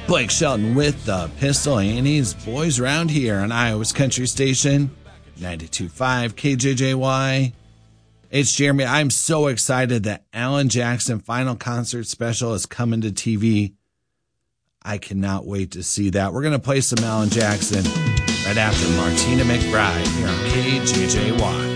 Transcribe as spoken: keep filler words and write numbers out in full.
Blake Shelton with the Pistol Annie's Boys Round Here on Iowa's Country Station, ninety-two point five K J J Y. It's Jeremy. I'm so excited that Alan Jackson Final Concert Special is coming to T V. I cannot wait to see that. We're going to play some Alan Jackson right after Martina McBride here on K J J Y.